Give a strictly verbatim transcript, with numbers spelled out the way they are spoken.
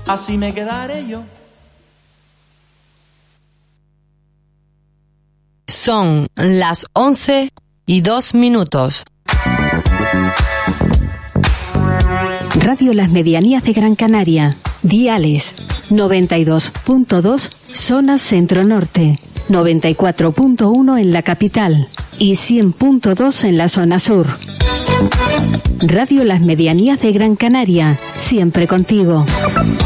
así me quedaré yo. Son las once y dos minutos. Radio Las Medianías de Gran Canaria. Diales noventa y dos punto dos, zona centro-norte, noventa y cuatro punto uno en la capital y cien punto dos en la zona sur. Radio Las Medianías de Gran Canaria, siempre contigo.